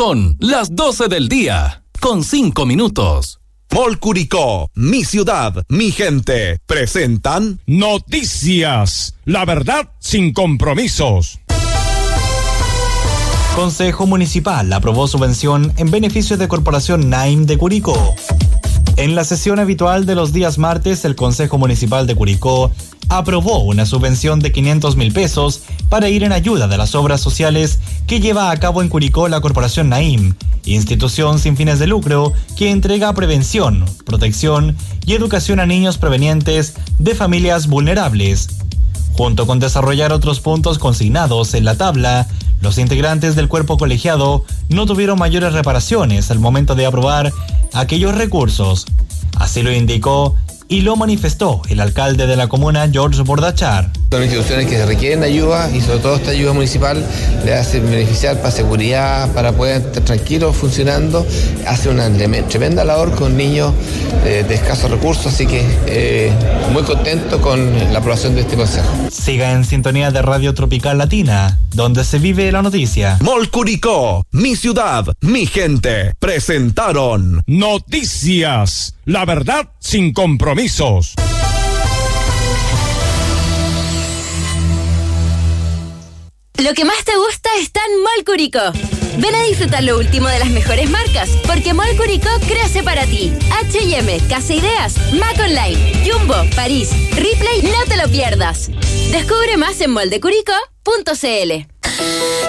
Son las 12 del día, con 5 minutos. Mall Curicó, mi ciudad, mi gente, presentan Noticias, la verdad sin compromisos. Consejo Municipal aprobó subvención en beneficio de Corporación Naim de Curicó. En la sesión habitual de los días martes, el Consejo Municipal de Curicó aprobó una subvención de 500.000 pesos para ir en ayuda de las obras sociales que lleva a cabo en Curicó la Corporación Naim, institución sin fines de lucro que entrega prevención, protección y educación a niños provenientes de familias vulnerables. Junto con desarrollar otros puntos consignados en la tabla, los integrantes del cuerpo colegiado no tuvieron mayores reparaciones al momento de aprobar aquellos recursos. Así lo indicó y lo manifestó el alcalde de la comuna, George Bordachar. Son instituciones que requieren ayuda y sobre todo esta ayuda municipal le hace beneficiar para seguridad, para poder estar tranquilos funcionando. Hace una tremenda labor con niños de escasos recursos, así que muy contento con la aprobación de este consejo. Siga en sintonía de Radio Tropical Latina, donde se vive la noticia. Mall Curicó, mi ciudad, mi gente, presentaron Noticias, la verdad sin compromisos. Lo que más te gusta está en Mall Curicó. Ven a disfrutar lo último de las mejores marcas, porque Mall Curicó crece para ti. H&M, Casa Ideas, Mac Online, Jumbo, París, Ripley, no te lo pierdas. Descubre más en moldecuricó.cl.